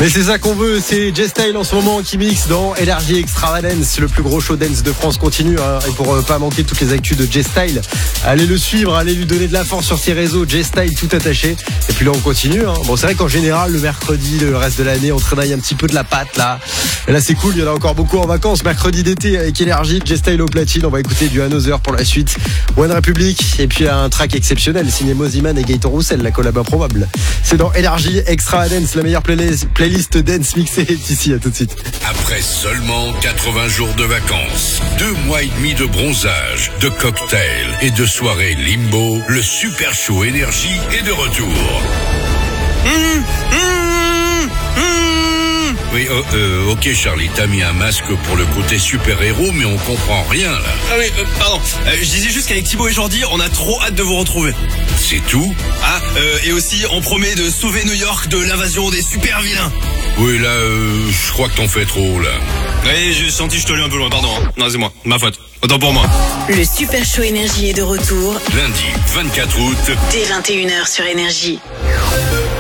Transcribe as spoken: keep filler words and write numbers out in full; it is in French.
Mais c'est ça qu'on veut, c'est J-Style en ce moment qui mixe dans Energy Extravagance, le plus gros show dance de France continue. Hein. Et pour euh, pas manquer toutes les actus de J-Style, allez le suivre, allez lui donner de la force sur ses réseaux, J-Style tout attaché. Et puis là on continue. Hein. Bon, c'est vrai qu'en général le mercredi, le reste de l'année, on travaille un petit peu de la patte là. Et là c'est cool, il y en a encore beaucoup en vacances. Mercredi d'été avec Energy, J-Style au platine. On va écouter du Another pour la suite. One Republic et puis un track exceptionnel signé Moziman et Gaëtan Roussel, la collab improbable. C'est dans Energy Extravagance, la meilleure playlist, playlist dance mixée est ici, à tout de suite. Après seulement quatre-vingts jours de vacances, deux mois et demi de bronzage, de cocktails et de soirées limbo, le super show Énergie est de retour. Mmh, mmh, mmh. Oui, euh, euh, ok Charlie, t'as mis un masque pour le côté super-héros, mais on comprend rien là. Ah oui, euh, pardon, euh, je disais juste qu'avec Thibaut et Jordi, on a trop hâte de vous retrouver. C'est tout? Ah, euh, et aussi, on promet de sauver New York de l'invasion des super-vilains. Oui, là, euh, je crois que t'en fais trop, là. Oui, j'ai senti que je te l'ai un peu loin, pardon. Hein. Non, c'est moi, ma faute. Autant pour moi. Le Super Show Énergie est de retour. Lundi, vingt-quatre août. Dès vingt et une heures sur Énergie.